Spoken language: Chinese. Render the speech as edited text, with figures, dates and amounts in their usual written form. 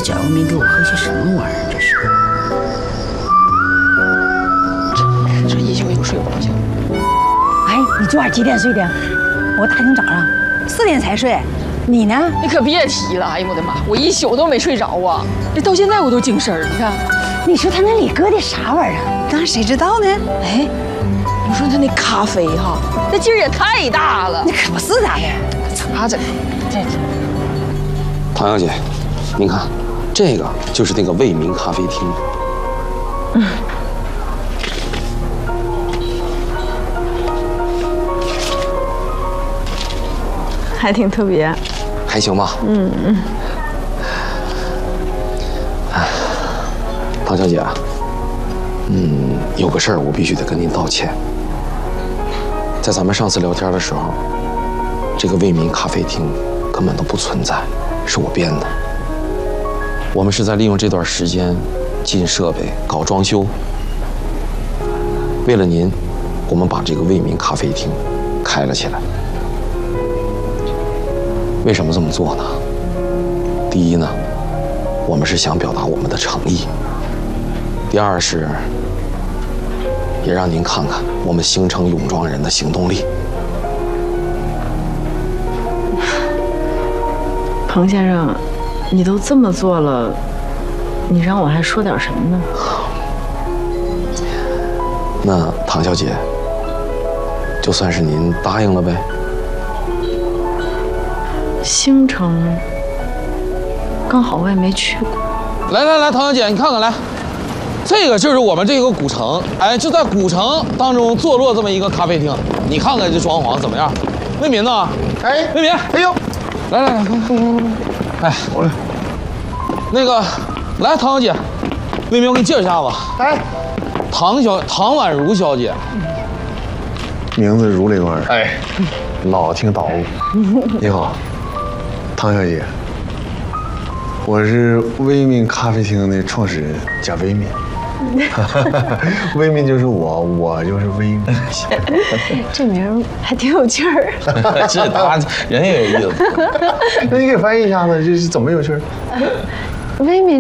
贾文明给我喝些什么玩意儿？这是？ 这一宿又睡不着觉。 哎，你昨晚几点睡的？我打听早上4点才睡。你呢？ 你可别提了，哎呦我的妈，我一宿都没睡着啊！这到现在我都精神儿，你看。 你说他那里搁的啥玩意儿啊？当然谁知道呢？ 哎，你说他那咖啡哈，那劲儿也太大了。 那可不是咋的？ 咋整？这。 唐小姐，您看，这个就是那个为民咖啡厅。 还挺特别。 还行吧。唐小姐啊，有个事儿我必须得跟您道歉。在咱们上次聊天的时候，这个为民咖啡厅根本都不存在，是我编的。我们是在利用这段时间进设备、搞装修。为了您，我们把这个为民咖啡厅开了起来。为什么这么做呢？第一呢，我们是想表达我们的诚意；第二是，也让您看看我们兴城永庄人的行动力。 彭先生，你都这么做了，你让我还说点什么呢？ 那唐小姐，就算是您答应了呗。 兴城，刚好我也没去过。 来，唐小姐，你看看来，这个就是我们这个古城，哎，就在古城当中坐落这么一个咖啡厅，你看看这装潢怎么样？魏民呢？哎，魏民，哎呦，来，哎，我来。那个，来，唐小姐，魏民，我给你介绍一下子。哎，唐婉如小姐。 名字如雷贯耳，哎，老听捣鼓。你好，唐小姐，我是威民咖啡厅的创始人贾威民。威民就是我，我就是威民。 这名还挺有趣儿。 是他人也有意思。 那你给翻译一下子，这是怎么有趣儿？ 威民